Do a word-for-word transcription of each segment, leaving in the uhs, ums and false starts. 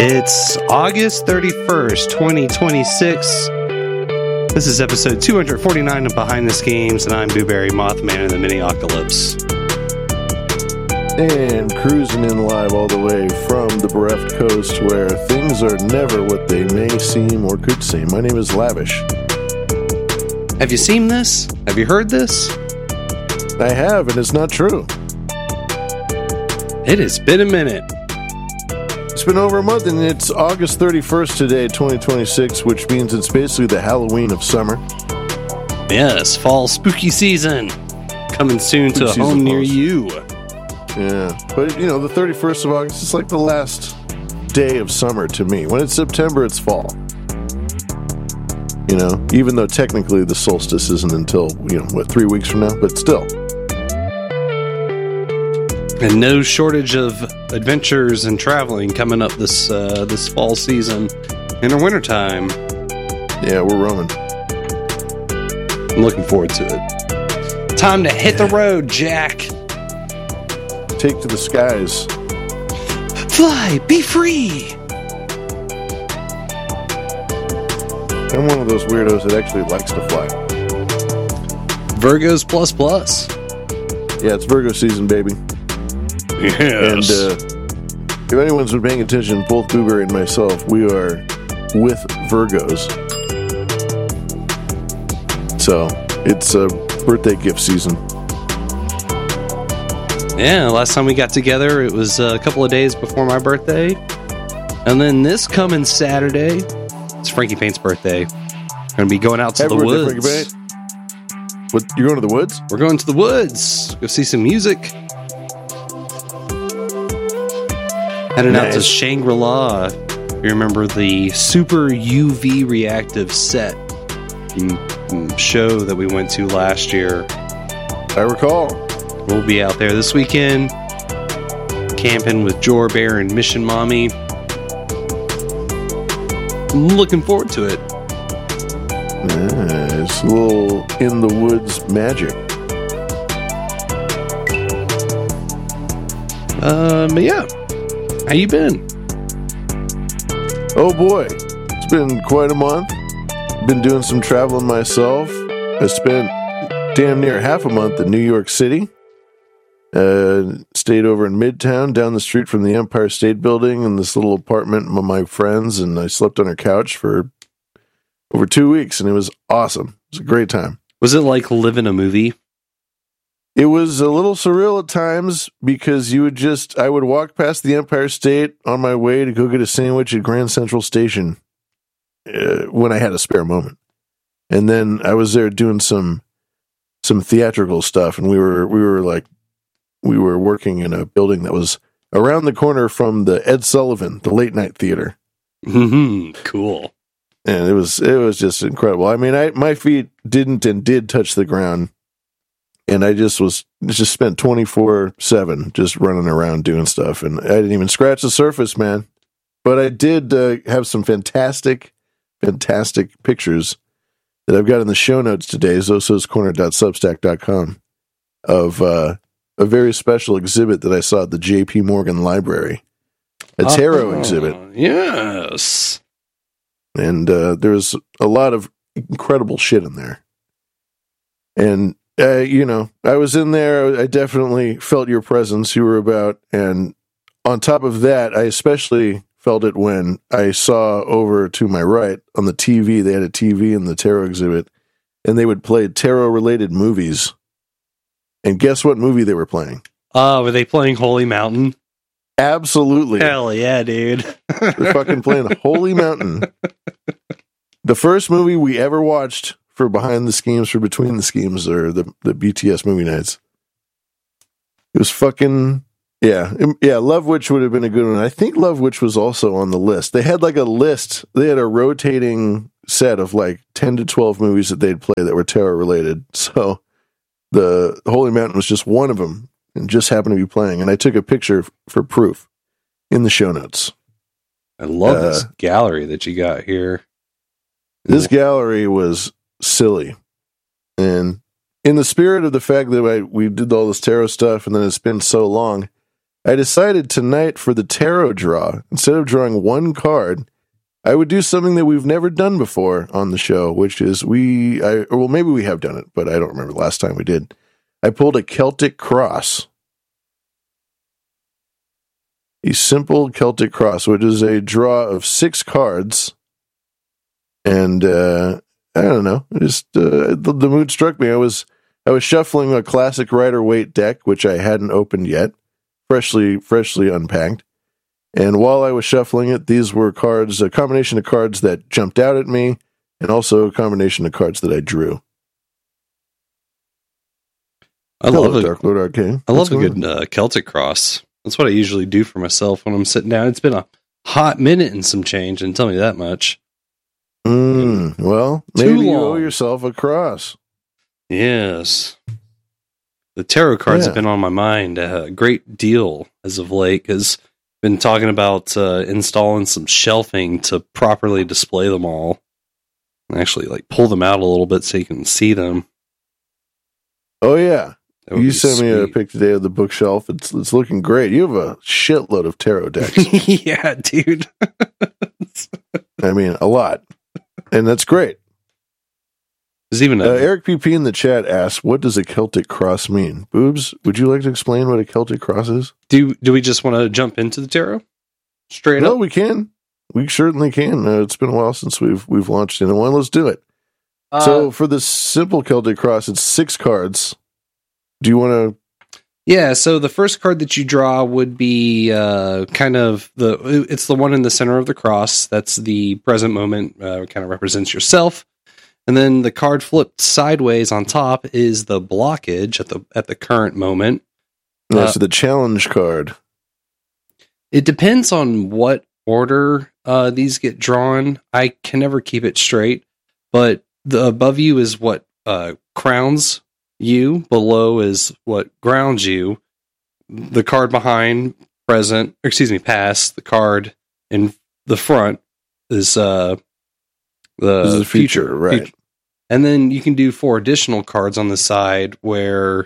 It's August thirty-first, twenty twenty-six. This is episode two forty-nine of Behind the Schemes, and I'm Blueberry Mothman in the Mini-Ocalypse. And cruising in live all the way from the bereft coast where things are never what they may seem or could seem. My name is Lavish. Have you seen this? Have you heard this? I have, and it's not true. It has been a minute. It's been over a month, and it's August thirty-first today, twenty twenty-six, which means it's basically the Halloween of summer. Yes, fall spooky season. Coming soon to a home near you. Yeah, but, you know, the thirty-first of August is like the last day of summer to me. When it's September, it's fall. You know, even though technically the solstice isn't until, you know, what, three weeks from now? But still. And no shortage of adventures and traveling coming up this uh, this fall season in the wintertime. Yeah, we're roaming. I'm looking forward to it. Time to hit the road, Jack. Take to the skies. Fly, be free. I'm one of those weirdos that actually likes to fly. Virgos plus plus. Yeah, it's Virgo season, baby. Yes. And uh, if anyone's been paying attention, both Blueberry and myself, we are with Virgos. So, it's a birthday gift season. Yeah, last time we got together, it was a couple of days before my birthday. And then this coming Saturday, it's Frankie Paint's birthday. We're going to be going out to Happy the birthday, woods. Frankie Paint. What, you're going to the woods? We're going to the woods. Go see some music. Heading nice. Out to Shangri-La. You remember the super U V reactive set show that we went to last year? I recall. We'll be out there this weekend, camping with Jor Bear and Mission Mommy. I'm looking forward to it. Yeah, it's a little in the woods magic. Um, yeah. How you been? Oh boy, it's been quite a month. Been doing some traveling myself. I spent damn near half a month in New York City. Uh, stayed over in Midtown, down the street from the Empire State Building, in this little apartment with my friends, and I slept on her couch for over two weeks, and it was awesome. It was a great time. Was it like living a movie? It was a little surreal at times because you would just, I would walk past the Empire State on my way to go get a sandwich at Grand Central Station uh, when I had a spare moment. And then I was there doing some some theatrical stuff, and we were we were like we were working in a building that was around the corner from the Ed Sullivan, the late night theater. Mm-hmm. Cool. And it was it was just incredible. I mean, I my feet didn't and did touch the ground. And I just was just spent twenty-four seven just running around doing stuff. And I didn't even scratch the surface, man. But I did uh, have some fantastic, fantastic pictures that I've got in the show notes today, zosos corner dot substack dot com, of uh, a very special exhibit that I saw at the J P Morgan Library. A tarot oh, exhibit. Yes. And uh, there's a lot of incredible shit in there. And Uh, you know, I was in there. I definitely felt your presence. You were about. And on top of that, I especially felt it when I saw over to my right on the T V. They had a T V in the tarot exhibit, and they would play tarot-related movies. And guess what movie they were playing? Oh, uh, were they playing Holy Mountain? Absolutely. Hell yeah, dude. They're fucking playing Holy Mountain. The first movie we ever watched for Behind the Schemes, for Between the Schemes, or the, the B T S movie nights. It was fucking, yeah. Yeah, Love Witch would have been a good one. I think Love Witch was also on the list. They had like a list. They had a rotating set of like ten to twelve movies that they'd play that were tarot related. So the Holy Mountain was just one of them and just happened to be playing. And I took a picture for proof in the show notes. I love uh, this gallery that you got here. This gallery was silly, and in the spirit of the fact that I, we did all this tarot stuff, and then it's been so long, I decided tonight for the tarot draw, instead of drawing one card, I would do something that we've never done before on the show, which is we, I, or well, maybe we have done it, but I don't remember the last time we did. I pulled a Celtic cross. A simple Celtic cross, which is a draw of six cards. And, uh, I don't know, just, uh, the, the mood struck me. I was, I was shuffling a classic Rider-Waite deck, which I hadn't opened yet. Freshly, freshly unpacked. And while I was shuffling it, these were cards, a combination of cards that jumped out at me, and also a combination of cards that I drew. I Hello, love Dark Lord Arcane. I What's love a going good uh, Celtic cross. That's what I usually do for myself when I'm sitting down. It's been a hot minute and some change, and tell me that much. on? Mm, well, Too maybe you owe long. yourself a cross. Yes. The tarot cards Yeah. have been on my mind a great deal as of late, because been talking about uh, installing some shelving to properly display them all. And actually, like, pull them out a little bit so you can see them. Oh, yeah. That would You be sent me a sweet. pic today of the bookshelf. It's it's looking great. You have a shitload of tarot decks. Yeah, dude. I mean, a lot. And that's great. There's even a Uh, Eric P P in the chat asks, what does a Celtic cross mean? Boobs, would you like to explain what a Celtic cross is? do. Do we just want to jump into the tarot straight No, up? we can. We certainly can. Uh, it's been a while since we've we've launched into one. Let's do it. Uh, so for the simple Celtic cross, it's six cards. Do you want to? Yeah, so the first card that you draw would be uh, kind of the, it's the one in the center of the cross. That's the present moment, uh, kind of represents yourself. And then the card flipped sideways on top is the blockage at the at the current moment. No, Uh, so the challenge card. It depends on what order uh, these get drawn. I can never keep it straight, but the above you is what uh, crowns you, below is what grounds you. The card behind, present, or excuse me, past. The card in the front is uh, the This is the future, right? future. And then you can do four additional cards on the side where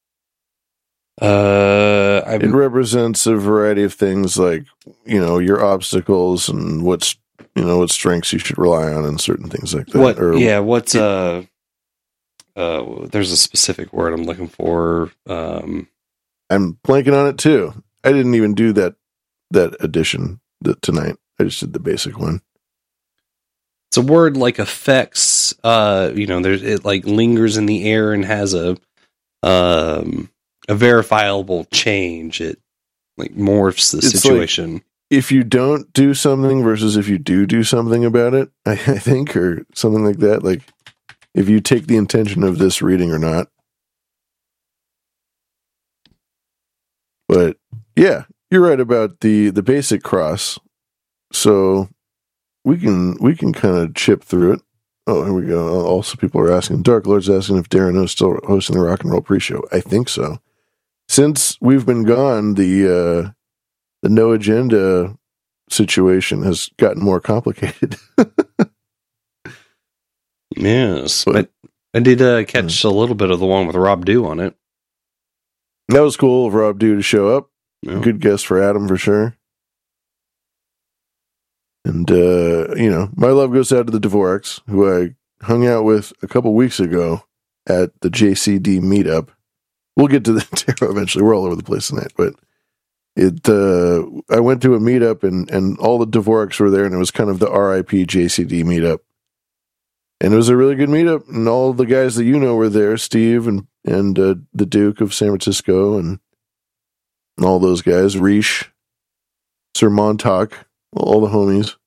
uh, I It represents a variety of things like, you know, your obstacles and what's, you know, what strengths you should rely on and certain things like that. what Or, yeah what's uh uh there's a specific word I'm looking for. um I'm blanking on it too. I didn't even do that that edition th- tonight. I just did the basic one. it's a word like affects, uh you know, there's, it like lingers in the air and has a um a verifiable change. It like morphs the It's like- situation. If you don't do something versus if you do do something about it, I, I think, or something like that. Like if you take the intention of this reading or not. But yeah, you're right about the the basic cross. So we can we can kind of chip through it. Oh, here we go. Also, people are asking. Dark Lord's asking if Darren is still hosting the Rock and Roll Pre-Show. I think so. Since we've been gone, the uh, the no agenda situation has gotten more complicated. Yes, But- but I did uh, catch a little bit of the one with Rob Dew on it. That was cool of Rob Dew to show up. Yeah. Good guess for Adam for sure. And, uh, you know, my love goes out to the Dvoraks, who I hung out with a couple weeks ago at the J C D meetup. We'll get to the tarot eventually. We're all over the place tonight, but it, uh, I went to a meetup and, and all the Dvoraks were there, and it was kind of the R I P J C D meetup. And it was a really good meetup, and all the guys that you know were there, Steve and, and, uh, the Duke of San Francisco and, and all those guys, Riche, Sir Montauk, all the homies.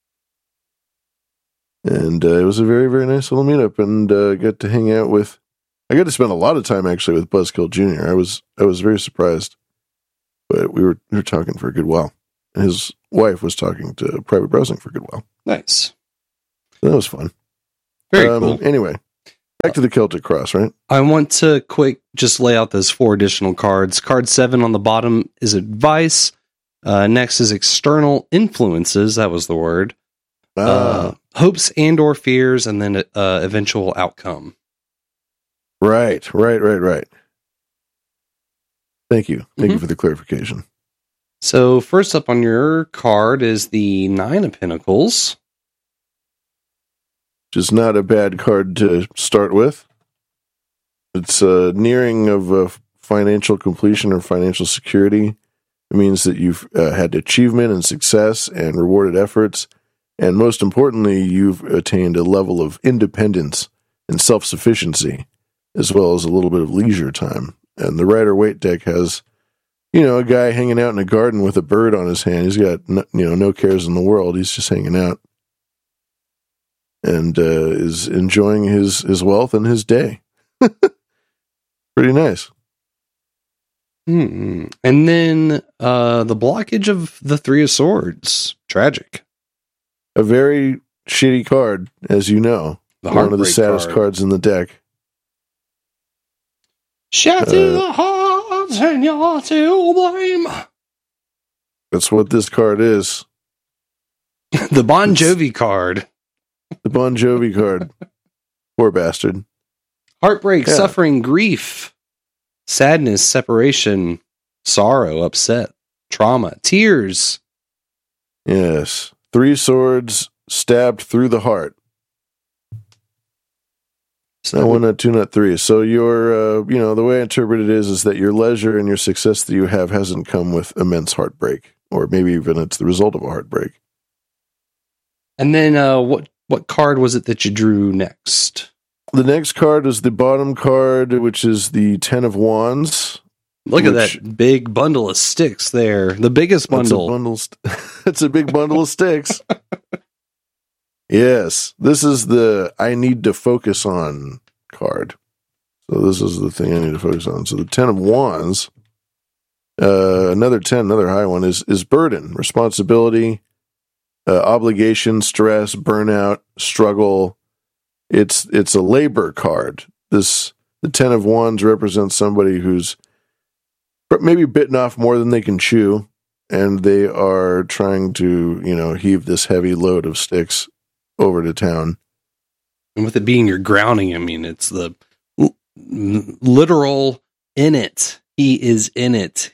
And uh, it was a very, very nice little meetup, and uh, got to hang out with, I got to spend a lot of time actually with Buzzkill Junior I was, I was very surprised, but we were, we were talking for a good while. His wife was talking to Private Browsing for a good while. Nice. So that was fun. Very Um, cool. Anyway, back to the Celtic Cross, right? I want to quick just lay out those four additional cards. Card seven on the bottom is advice. Uh, next is external influences. That was the word. Uh, Ah, hopes and or fears, and then uh, eventual outcome. right, right, right, right. Thank you. Thank you Mhm. for the clarification. So first up on your card is the Nine of Pentacles. Which is not a bad card to start with. It's a nearing of a financial completion or financial security. It means that you've uh, had achievement and success and rewarded efforts. And most importantly, you've attained a level of independence and self-sufficiency, as well as a little bit of leisure time. And the Rider-Waite deck has, you know, a guy hanging out in a garden with a bird on his hand. He's got, no, you know, no cares in the world. He's just hanging out and uh, is enjoying his, his wealth and his day. Pretty nice. Hmm. And then uh, the blockage of the Three of Swords. Tragic. A very shitty card, as you know. The One of the saddest card. cards in the deck. Shout Uh, to the hearts and you're to blame. That's what this card is. The Bon Jovi card. The Bon Jovi card. Poor bastard. Heartbreak, Yeah. suffering, grief, sadness, separation, sorrow, upset, trauma, tears. Yes. Three swords stabbed through the heart. So Not one, not two, not three. So your, uh, you know, the way I interpret it is, is that your leisure and your success that you have hasn't come with immense heartbreak, or maybe even it's the result of a heartbreak. And then uh, what what card was it that you drew next? The next card is the bottom card, which is the Ten of Wands. Look at Which- that big bundle of sticks there. The biggest That's a bundle. bundle. St- That's a big bundle of sticks. Yes, this is the I need to focus on card. So this is the thing I need to focus on. So the Ten of Wands, uh, another ten, another high one is is burden, responsibility, uh, obligation, stress, burnout, struggle. It's it's a labor card. This the Ten of Wands represents somebody who's maybe bitten off more than they can chew, and they are trying to, you know, heave this heavy load of sticks over to town. And with it being your grounding, I mean, it's the l- literal in it. He is in it.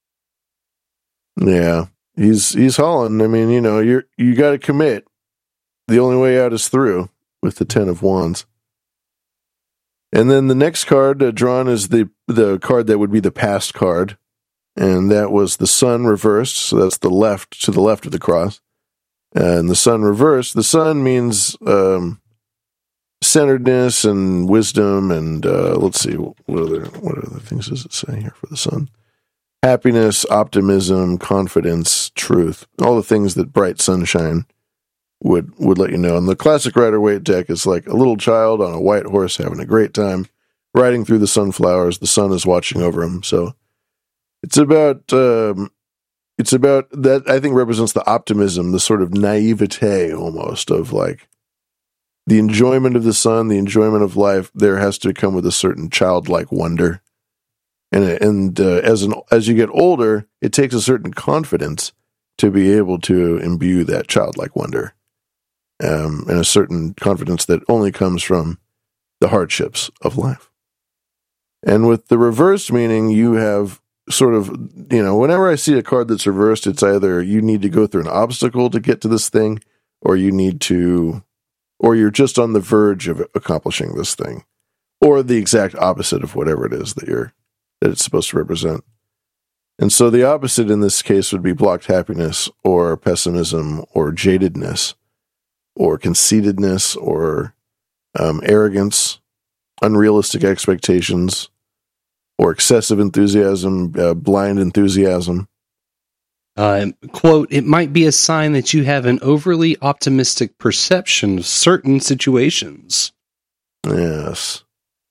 Yeah, he's he's hauling. I mean, you know, you're you got to commit. The only way out is through with the Ten of Wands. And then the next card uh, drawn is the the card that would be the past card, and that was the Sun reversed. So that's the left to the left of the cross, and the Sun reversed. The Sun means um, centeredness and wisdom, and uh, let's see what other what other things does it say here for the Sun? Happiness, optimism, confidence, truth, all the things that bright sunshine would would let you know. And the classic Rider-Waite deck is like a little child on a white horse having a great time, riding through the sunflowers. The sun is watching over him. So it's about um, it's about that. I think represents the optimism, the sort of naivete almost of like the enjoyment of the sun, the enjoyment of life. There has to come with a certain childlike wonder. And and uh, as an as you get older, it takes a certain confidence to be able to imbue that childlike wonder, um, and a certain confidence that only comes from the hardships of life. And with the reversed meaning, you have sort of, you know, whenever I see a card that's reversed, it's either you need to go through an obstacle to get to this thing, or you need to, or you're just on the verge of accomplishing this thing, or the exact opposite of whatever it is that you're that it's supposed to represent. And so the opposite in this case would be blocked happiness, or pessimism, or jadedness, or conceitedness, or um, arrogance, unrealistic expectations, or excessive enthusiasm, uh, blind enthusiasm. Uh, quote, it might be a sign that you have an overly optimistic perception of certain situations. Yes.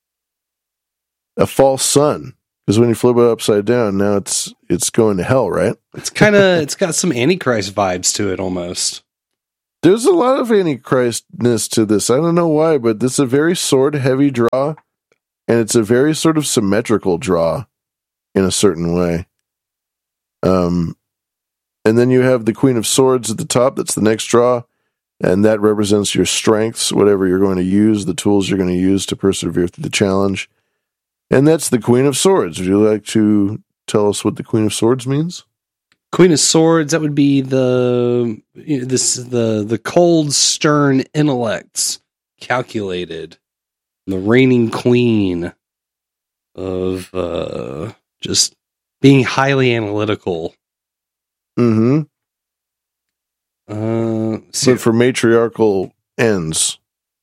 A false sun. Because when you flip it upside down, now it's it's going to hell, right? It's kind of, it's got some Antichrist vibes to it almost. There's a lot of Antichristness to this. I don't know why, but this is a very sword-heavy draw, and it's a very sort of symmetrical draw in a certain way. Um, and then you have the Queen of Swords at the top. That's the next draw, and that represents your strengths, whatever you're going to use, the tools you're going to use to persevere through the challenge. And that's the Queen of Swords. Would you like to tell us what the Queen of Swords means? Queen of Swords, that would be the you know, this the the cold, stern intellects, calculated, the reigning queen of uh, just being highly analytical. Mm-hmm. Uh, so But for matriarchal ends.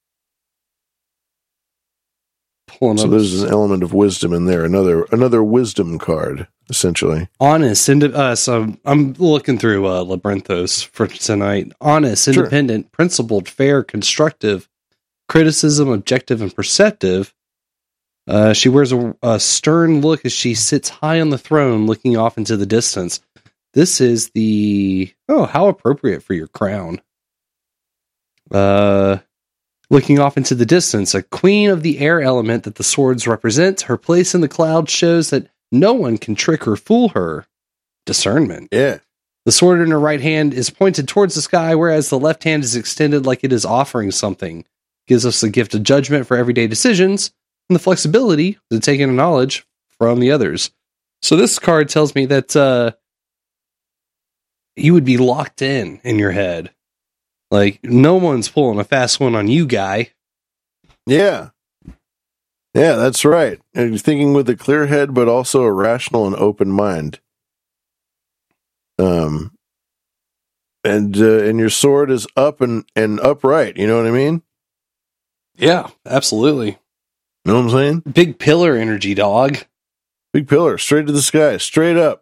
pulling So up there's an element of wisdom in there. Another another wisdom card, essentially. honest. Ind- uh, so I'm looking through uh, Labyrinthos for tonight. Honest, Sure. independent, principled, fair, constructive, criticism, objective, and perceptive. Uh, she wears a, a stern look as she sits high on the throne, looking off into the distance. This is the oh, how appropriate for your crown. Uh, looking off into the distance, a queen of the air element that the swords represent. Her place in the cloud shows that no one can trick or fool her. Discernment. Yeah. The sword in her right hand is pointed towards the sky, whereas the left hand is extended like it is offering something. Gives us the gift of judgment for everyday decisions, and the flexibility to take in knowledge from the others. So this card tells me that uh, you would be locked in in your head. Like, no one's pulling a fast one on you, guy. Yeah. Yeah, that's right. And you're thinking with a clear head, but also a rational and open mind. Um, and uh, and your sword is up and, and upright. You know what I mean? Yeah, absolutely. You know what I'm saying? Big pillar energy, dog. Big pillar, straight to the sky, straight up.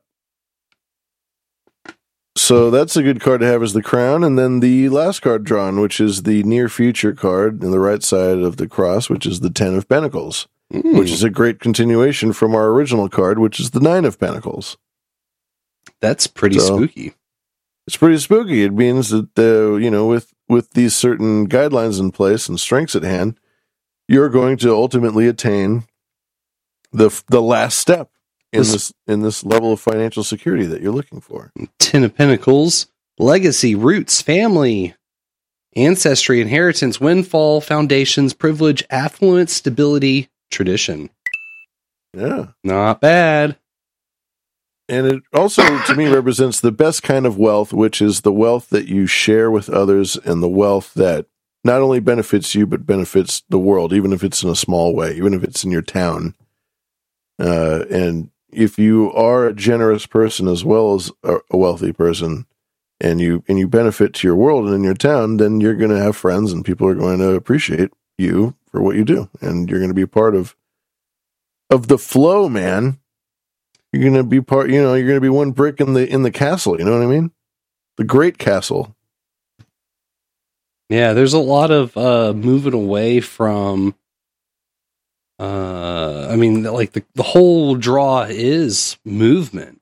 So that's a good card to have as the crown. And then the last card drawn, which is the near future card in the right side of the cross, which is the Ten of Pentacles, Mm. which is a great continuation from our original card, which is the Nine of Pentacles. That's pretty So- spooky. It's pretty spooky. It means that, uh, you know, with, with these certain guidelines in place and strengths at hand, you're going to ultimately attain the the last step in This- this in this level of financial security that you're looking for. Ten of Pentacles, legacy, roots, family, ancestry, inheritance, windfall, foundations, privilege, affluence, stability, tradition. Yeah. Not bad. And it also, to me, represents the best kind of wealth, which is the wealth that you share with others and the wealth that not only benefits you, but benefits the world, even if it's in a small way, even if it's in your town. Uh, and if you are a generous person as well as a, a wealthy person, and you and you benefit to your world and in your town, then you're going to have friends and people are going to appreciate you for what you do, and you're going to be part of of the flow, man. You're going to be part, you know, you're going to be one brick in the in the castle. You know what I mean? The great castle. Yeah, there's a lot of uh, moving away from. Uh, I mean, like the the whole draw is movement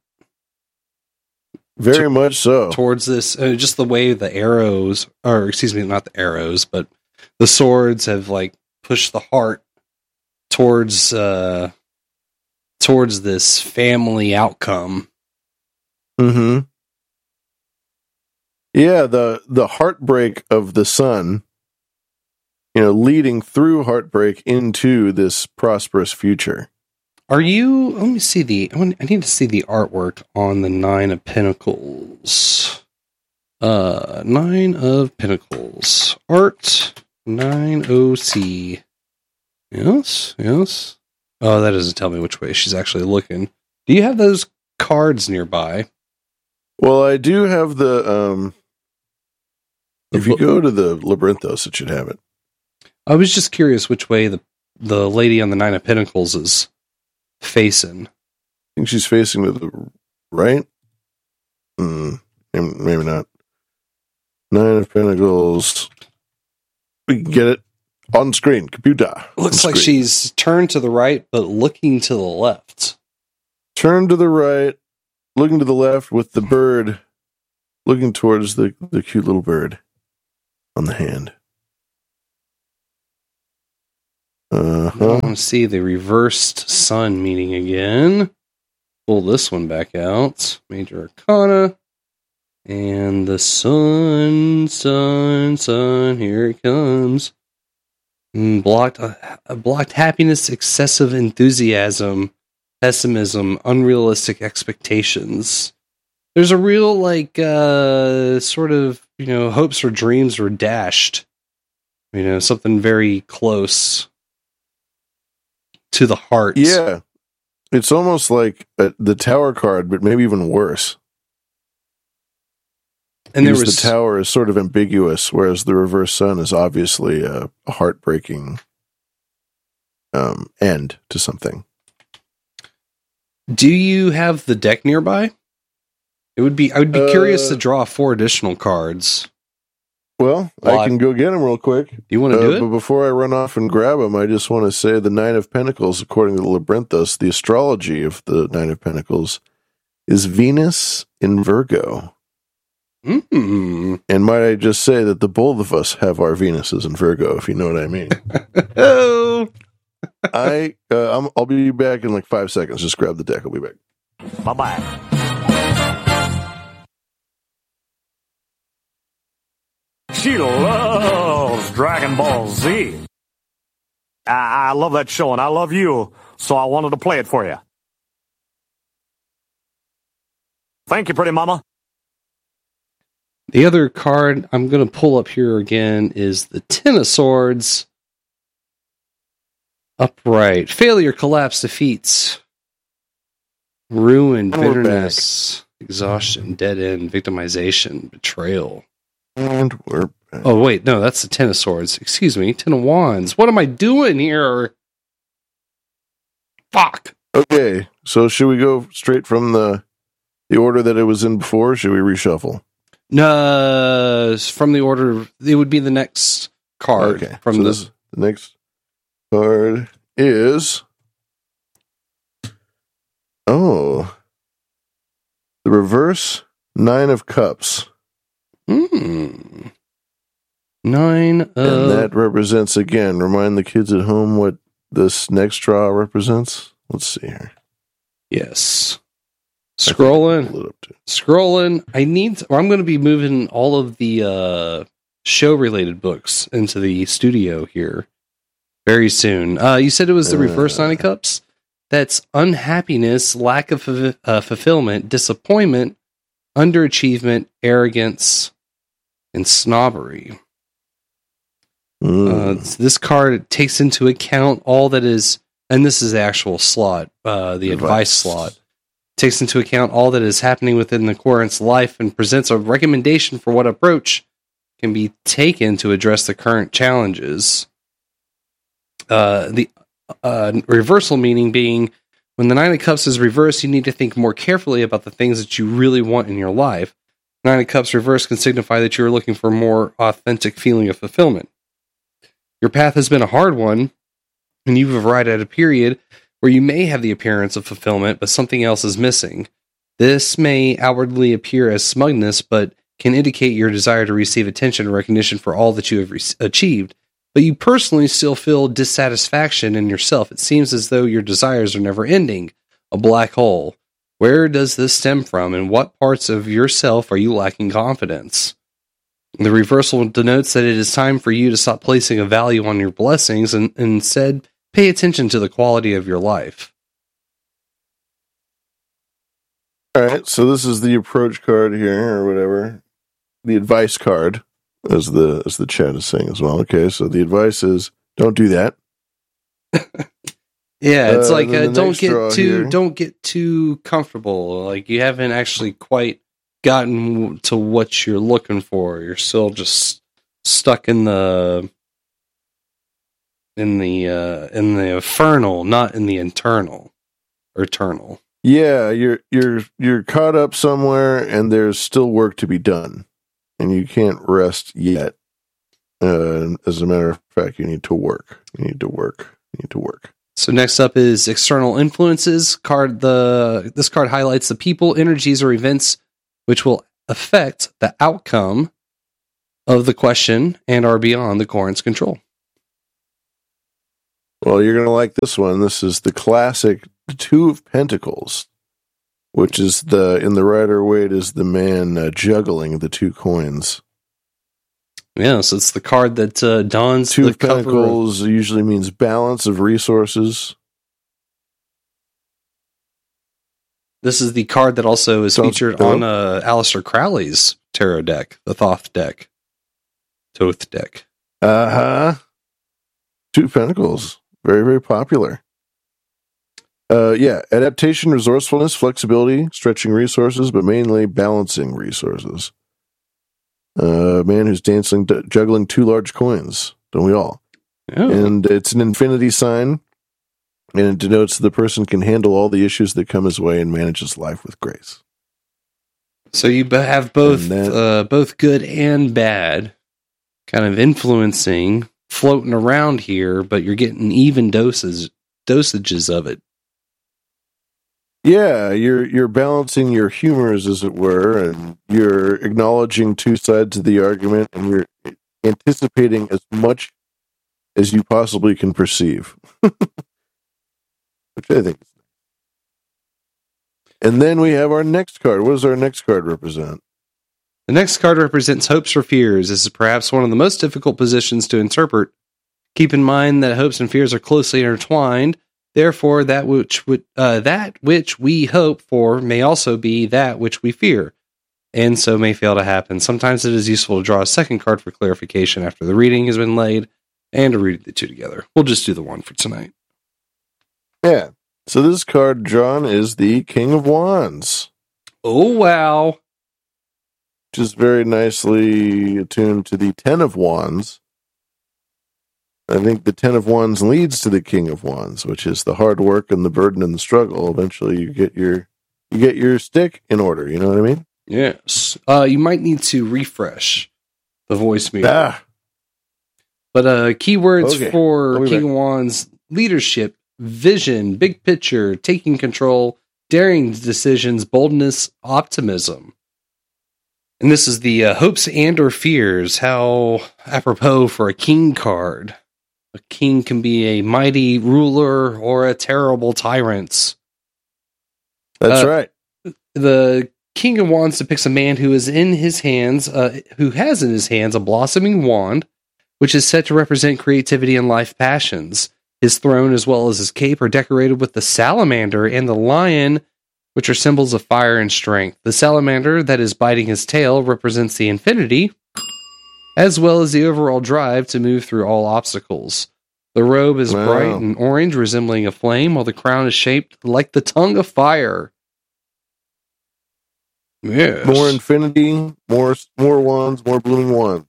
Very To- much so. towards this. Uh, just the way the arrows, or excuse me, not the arrows, but the swords have like pushed the heart towards uh, towards this family outcome. Mm-hmm. Yeah, the the heartbreak of the son, you know, leading through heartbreak into this prosperous future. Are you? Let me see the. I want- I need to see the artwork on the Nine of Pentacles. Uh, Nine of Pentacles art nine O C. Yes, yes. Oh, that doesn't tell me which way she's actually looking. Do you have those cards nearby? Well, I do have the um The if you bo- go to the Labyrinthos, it should have it. I was just curious which way the the lady on the Nine of Pentacles is facing. I think she's facing to the right. Mm, maybe not. Nine of Pentacles. We can get it on screen. Computer. Looks On like screen. she's turned to the right, but looking to the left. Turn to the right, looking to the left with the bird looking towards the, the cute little bird on the hand. I Uh-huh. want to see the reversed sun meeting again. Pull this one back out. Major Arcana. And the sun, sun, sun. Here it comes. Mm, blocked, uh, blocked happiness, excessive enthusiasm, pessimism, unrealistic expectations. There's a real, like, uh, sort of, you know, hopes or dreams were dashed. You know, something very close to the heart. Yeah. It's almost like a, the tower card, but maybe even worse. And there because was the tower is sort of ambiguous, whereas the reverse sun is obviously a, a heartbreaking um, end to something. Do you have the deck nearby? It would be. I would be uh, curious to draw four additional cards. Well, well I can I, go get them real quick. You want to uh, do it? But before I run off and grab them, I just want to say the Nine of Pentacles, according to Labyrinthos, the astrology of the Nine of Pentacles is Venus in Virgo. Mm. And might I just say that the both of us have our Venuses in Virgo, if you know what I mean. Oh, I uh, I'm, I'll be back in like five seconds. Just grab the deck. I'll be back. Bye bye. She loves Dragon Ball Z. I, I love that show, and I love you, so I wanted to play it for you. Thank you, pretty mama. The other card I'm going to pull up here again is the Ten of Swords. Upright. Failure, collapse, defeats. Ruin, bitterness, exhaustion, dead end, victimization, betrayal. And we're back. Oh, wait, no, that's the Ten of Swords. Excuse me, Ten of Wands. What am I doing here? Fuck. Okay, so should we go straight from the the order that it was in before, or should we reshuffle? No, from the order, it would be the next card. Okay, from so the, this, the next card is... Oh. The reverse Nine of Cups. Hmm. Nine of... And that represents, again, remind the kids at home what this next draw represents. Let's see here. Yes. Scrolling. Scrolling. I need... To, or I'm going to be moving all of the uh, show-related books into the studio here very soon. Uh, you said it was the reverse uh, Nine of Cups? That's unhappiness, lack of f- uh, fulfillment, disappointment, underachievement, arrogance, and snobbery. Mm. Uh, this card takes into account all that is, and this is the actual slot, uh, the advice. advice slot, takes into account all that is happening within the querent's life and presents a recommendation for what approach can be taken to address the current challenges. Uh, the uh, reversal meaning being, when the Nine of Cups is reversed, you need to think more carefully about the things that you really want in your life. Nine of Cups reversed can signify that you are looking for a more authentic feeling of fulfillment. Your path has been a hard one, and you've arrived at a period where you may have the appearance of fulfillment, but something else is missing. This may outwardly appear as smugness, but can indicate your desire to receive attention and recognition for all that you have re- achieved. But you personally still feel dissatisfaction in yourself. It seems as though your desires are never ending. A black hole. Where does this stem from, and what parts of yourself are you lacking confidence? The reversal denotes that it is time for you to stop placing a value on your blessings and instead pay attention to the quality of your life. All right, so this is the approach card here, or whatever. The advice card, as the as the chat is saying as well. Okay, so the advice is don't do that. Yeah, it's uh, like uh, don't get too here. don't get too comfortable. Like you haven't actually quite gotten to what you're looking for. You're still just stuck in the in the uh, in the infernal, not in the internal or eternal. Yeah, you're you're you're caught up somewhere, and there's still work to be done, and you can't rest yet. Uh, as a matter of fact, you need to work. You need to work. You need to work. So next up is external influences. Card the this card highlights the people, energies, or events which will affect the outcome of the question and are beyond the querent's control. Well, you're going to like this one. This is the classic Two of Pentacles, which is the, in the Rider Waite, is the man uh, juggling the two coins. Yeah, so it's the card that uh, dons Two the of Pentacles cover. Usually means balance of resources. This is the card that also is Sounds featured cool. on uh, Aleister Crowley's tarot deck, the Thoth deck. Thoth deck. Uh-huh. Two Pentacles. Very, very popular. Uh, yeah, adaptation, resourcefulness, flexibility, stretching resources, but mainly balancing resources. A uh, man who's dancing, d- juggling two large coins. Don't we all? Oh. And it's an infinity sign, and it denotes the person can handle all the issues that come his way and manage his life with grace. So you b- have both And that- uh, both good and bad kind of influencing, floating around here, but you're getting even doses dosages of it. Yeah, you're you're balancing your humors, as it were, and you're acknowledging two sides of the argument, and you're anticipating as much as you possibly can perceive. Which I think is nice. And then we have our next card. What does our next card represent? The next card represents hopes or fears. This is perhaps one of the most difficult positions to interpret. Keep in mind that hopes and fears are closely intertwined. Therefore, that which would, uh, that which we hope for may also be that which we fear, and so may fail to happen. Sometimes it is useful to draw a second card for clarification after the reading has been laid, and to read the two together. We'll just do the one for tonight. Yeah. So this card drawn is the King of Wands, Oh, wow. which is very nicely attuned to the Ten of Wands. I think the Ten of Wands leads to the King of Wands, which is the hard work and the burden and the struggle. Eventually, you get your you get your stick in order. You know what I mean? Yes. Uh, you might need to refresh the voice meter. Ah, But uh, keywords Okay. for I'll be King back. of Wands: leadership, vision, big picture, taking control, daring decisions, boldness, optimism. And this is the uh, hopes and or fears. How apropos for a king card. A king can be a mighty ruler or a terrible tyrant. that's Uh, right. The King of Wands depicts a man who is in his hands, uh, who has in his hands a blossoming wand, which is said to represent creativity and life passions. His throne, as well as his cape, are decorated with the salamander and the lion, which are symbols of fire and strength. The salamander that is biting his tail represents the infinity, as well as the overall drive to move through all obstacles. The robe is Wow. bright and orange, resembling a flame, while the crown is shaped like the tongue of fire. Yes. More infinity, more more wands, more blooming wands.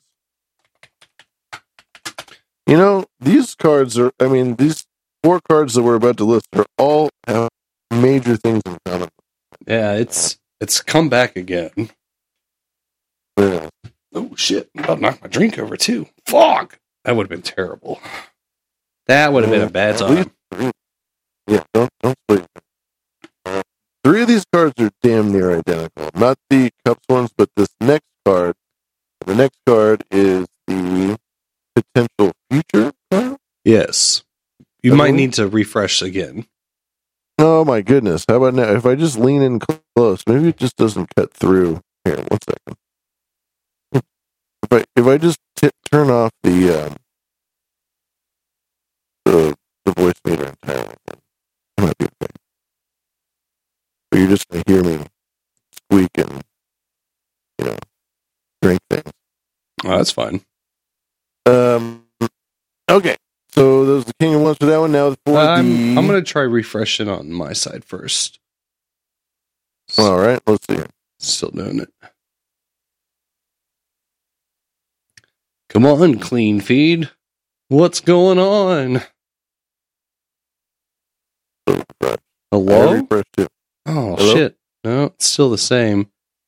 You know, these cards are. I mean, these four cards that we're about to list are all have major things in common. Yeah, it's it's come back again. Yeah. Oh shit! I'm about to knock my drink over too. Fuck! That would have been terrible. That would have been a bad At time. least three- Yeah, don't don't sleep. Uh, Three of these cards are damn near identical. Not the cups ones, but this next card. The next card is the potential future card. Yes, you Okay. might need to refresh again. Oh my goodness! How about now? If I just lean in close, maybe it just doesn't cut through. Here, one second. If I if I just t- turn off the um, the the voice meter entirely, it might be okay. But you're just gonna hear me squeak and you know drink things. Oh, that's fine. Um. Okay. So there's the King of Wands for that one. Now for I'm the. I'm gonna try refreshing on my side first. All right. Let's see. Still doing it. Come on, clean feed. What's going on? So, right. I Hello? refreshed it. Oh Hello? shit! No, it's still the same.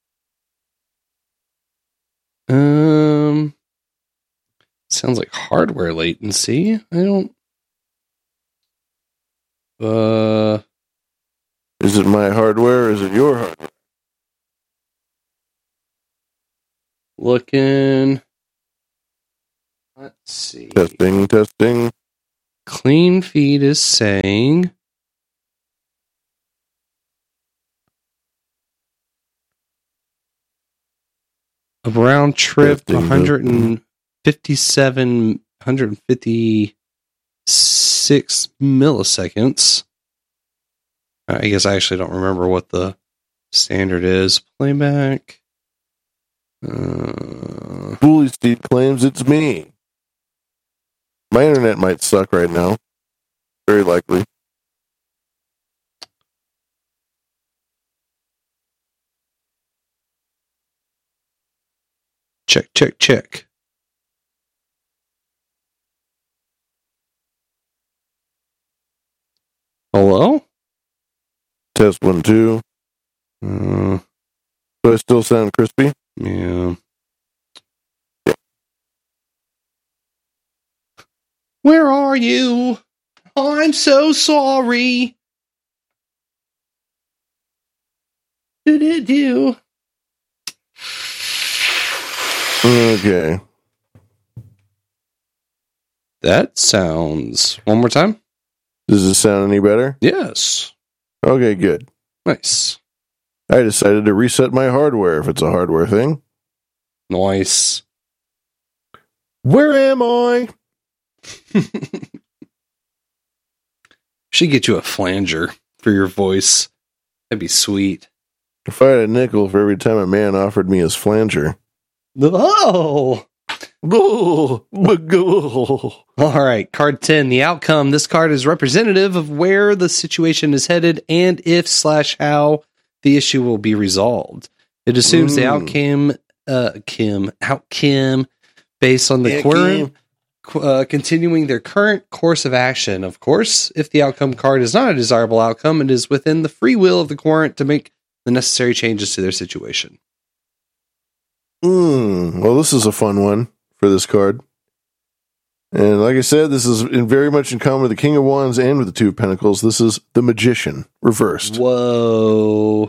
Um, sounds like hardware latency. I don't. Uh, Is it my hardware or is it your hardware? looking. Let's see. Testing, testing. Clean feed is saying a round trip Testing, one hundred fifty-seven, one hundred fifty-six milliseconds. I guess I actually don't remember what the standard is. Playback. Uh, Bully Steve claims it's me. My internet might suck right now. Very likely. check, check, check. Hello? Test one, two. Uh, Do I still sound crispy? yeah. Where are you? I'm so sorry. Did it do? Okay. That sounds. One more time? Does it sound any better? Yes. Okay, good. Nice. I decided to reset my hardware if it's a hardware thing. Nice. Where am I? Should get you a flanger for your voice. That'd be sweet. If I had a nickel for every time a man offered me his flanger. Oh! Oh, oh. All right, card ten. The outcome. This card is representative of where the situation is headed and if slash how the issue will be resolved. It assumes Mm. the outcome, uh, Kim, outcome based on the Yeah, quorum, uh, continuing their current course of action. Of course, if the outcome card is not a desirable outcome, it is within the free will of the querent to make the necessary changes to their situation. Mm. Well, this is a fun one for this card. And like I said, this is in very much in common with the King of Wands and with the Two of Pentacles. This is the Magician reversed. Whoa.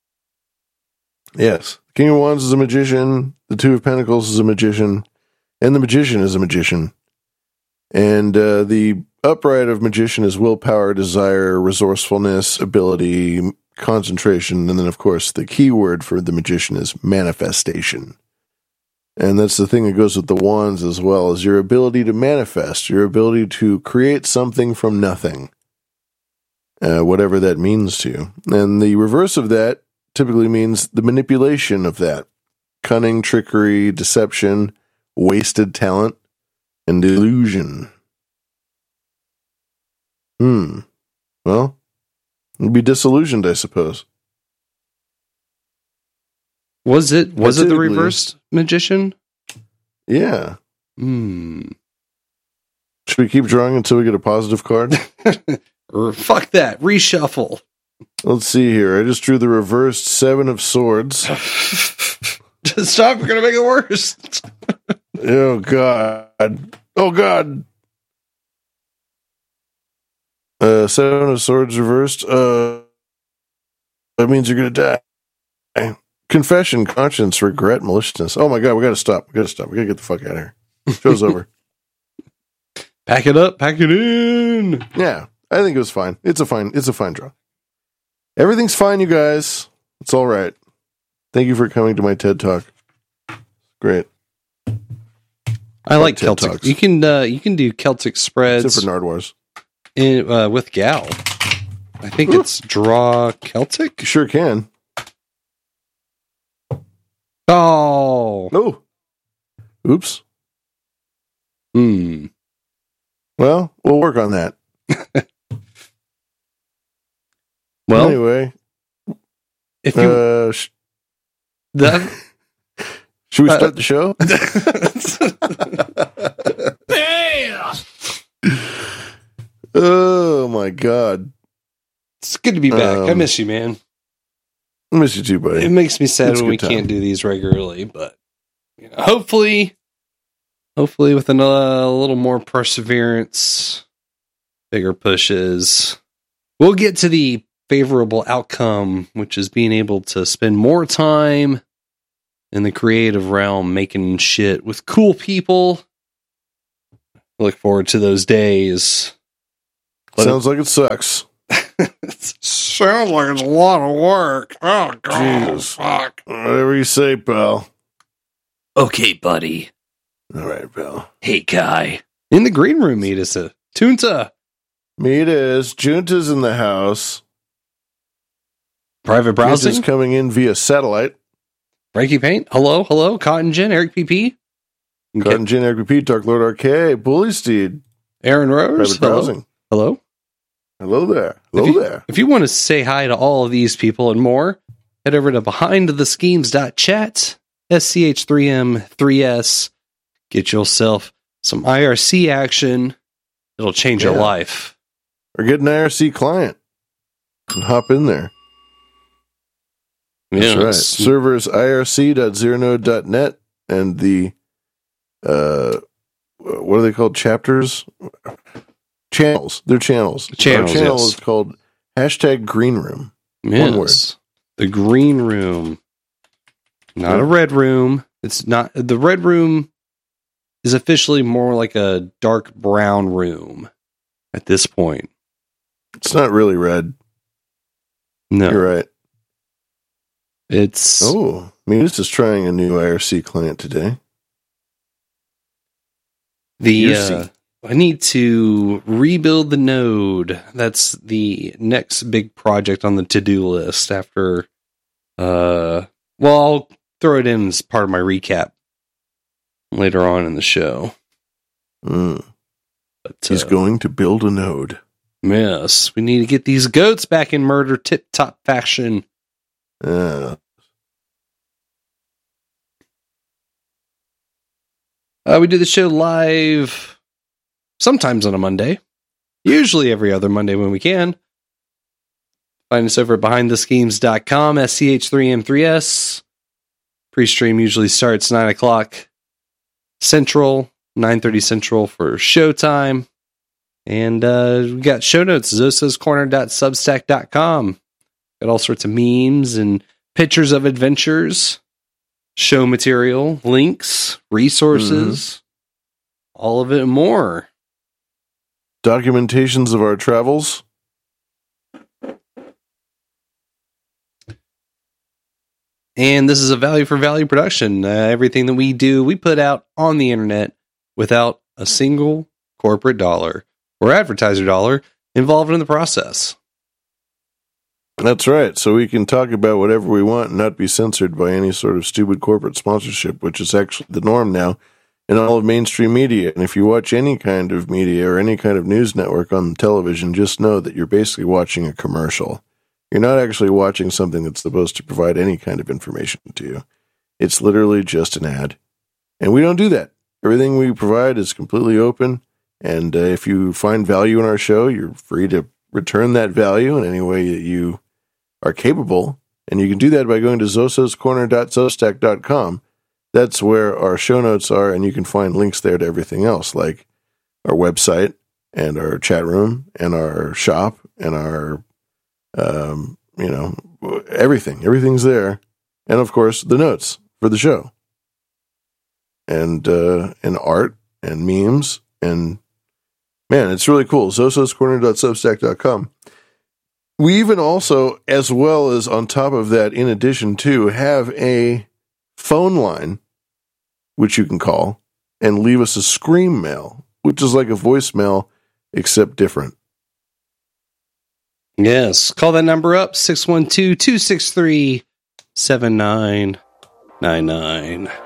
Yes. The King of Wands is a magician. The Two of Pentacles is a magician. And the Magician is a magician. And uh, the upright of Magician is willpower, desire, resourcefulness, ability, concentration. And then, of course, the key word for the Magician is manifestation. And that's the thing that goes with the wands as well, is your ability to manifest, your ability to create something from nothing, uh, whatever that means to you. And the reverse of that typically means the manipulation of that. Cunning, trickery, deception, wasted talent, and delusion. Hmm. Well, you'd be disillusioned, I suppose. Was it was it the typically- reversed magician? Yeah. Hmm. Should we keep drawing until we get a positive card? Or fuck that. Reshuffle. Let's see here. I just drew the reversed Seven of Swords. Just stop. We're gonna make it worse. Oh, God. Oh, God. Uh, Seven of Swords reversed. Uh, that means you're going to die. Confession, conscience, regret, maliciousness. Oh, my God. We got to stop. We got to stop. We got to get the fuck out of here. Show's over. Pack it up. Pack it in. Yeah, I think it was fine. It's a fine. It's a fine draw. Everything's fine, you guys. It's all right. Thank you for coming to my TED Talk. Great. I like TED Celtic. Talks. You can uh, you can do Celtic spreads Except for Nardwars. in, uh, with Gal. I think Ooh. it's draw Celtic. You sure can. Oh. Oh. Oops. Hmm. Well, we'll work on that. Well, anyway, if you uh, sh- that should we Uh, start the show? Oh my God! it's good to be back. I Um, miss you, man. I miss you too, buddy. It makes me sad It's a when we good time. can't do these regularly, but you know, hopefully, hopefully with a uh, little more perseverance, bigger pushes, we'll get to the favorable outcome, which is being able to spend more time in the creative realm making shit with cool people. Look forward to those days. But Sounds like it sucks. sounds like it's a lot of work. Oh god, Jesus. fuck. Whatever you say, pal. Okay, buddy. All right, pal. Hey, guy. In the green room, meet us a Tunta. Me it is. Junta's in the house. Private browsing. This is coming in via satellite. Frankie Paint. Hello, hello. Cotton Gin, Eric P P. Cotton Gin, Eric P P, Dark Lord R K, Bully Steed. Aaron Rose. Private browsing. Hello. Hello there. Hello if you, there. If you want to say hi to all of these people and more, head over to behind the schemes dot chat, S C H three M three S. Get yourself some I R C action. It'll change Yeah. your life. Or get an I R C client and hop in there. That's Yes. right. Servers I R C dot zero node dot net and the, uh, what are they called? Chapters? Channels. They're channels. Channels, Our channel yes. is called hashtag Green Room. Yes. One word. The green room. Not Yeah. a red room. It's not. The red room is officially more like a dark brown room at this point. It's not really red. No. You're right. It's. Oh, Munis is trying a new I R C client today. The I R uh, C. I need to rebuild the node. That's the next big project on the to-do list after uh well, I'll throw it in as part of my recap later on in the show. Mm. But He's uh, going to build a node. yes, we need to get these goats back in murder tip-top fashion. Uh, Uh, we do the show live sometimes on a Monday, usually every other Monday when we can. Find us over at behind the schemes dot com, S C H three M three S. Pre-stream usually starts nine o'clock Central, nine thirty Central for showtime. And uh, we got show notes, zosos corner dot substack dot com. Got all sorts of memes and pictures of adventures. Show material, links, resources, mm-hmm. all of it and more. Documentations of our travels. And this is a value for value production. Uh, everything that we do, we put out on the internet without a single corporate dollar or advertiser dollar involved in the process. That's right. So we can talk about whatever we want and not be censored by any sort of stupid corporate sponsorship, which is actually the norm now in all of mainstream media. And if you watch any kind of media or any kind of news network on television, just know that you're basically watching a commercial. You're not actually watching something that's supposed to provide any kind of information to you. It's literally just an ad. And we don't do that. Everything we provide is completely open. And uh, if you find value in our show, you're free to return that value in any way that you are capable, and you can do that by going to zosos corner dot substack dot com. That's where our show notes are, and you can find links there to everything else, like our website and our chat room and our shop and our, um, you know, everything. Everything's there, and of course the notes for the show, and uh, and art and memes, and man, it's really cool. zosos corner dot substack dot com. We even also, as well as on top of that, in addition to, have a phone line, which you can call, and leave us a scream mail, which is like a voicemail, except different. Yes, call that number up, six one two, two six three, seven nine nine nine.